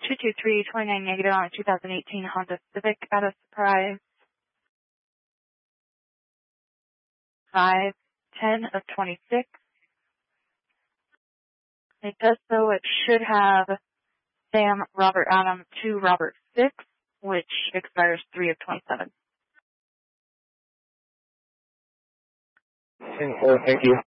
22329 negative on a 2018 Honda Civic at a surprise. 510 of 26. It does so. It should have Sam Robert Adam 2 Robert 6, which expires 3 of 27. Thank you.